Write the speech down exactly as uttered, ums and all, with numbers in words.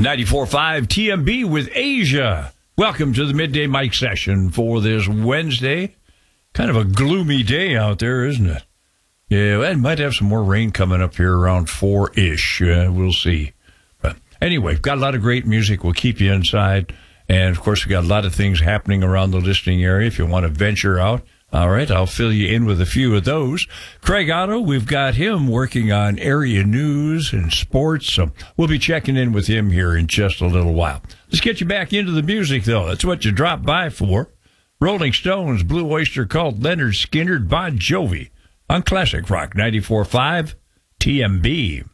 ninety-four point five T M B with Asia. Welcome to the Midday Mic session for this Wednesday. Kind of a gloomy day out there, isn't it? Yeah, I might have some more rain coming up here around four-ish. Uh, we'll see. But anyway, got a lot of great music. We'll keep you inside. And, of course, we've got a lot of things happening around the listening area if you want to venture out. All right, I'll fill you in with a few of those. Craig Otto, we've got him working on area news and sports, so we'll be checking in with him here in just a little while. Let's get you back into the music, though. That's what you dropped by for. Rolling Stones, Blue Oyster Cult, Leonard Skinner, Bon Jovi on Classic Rock ninety-four point five T M B.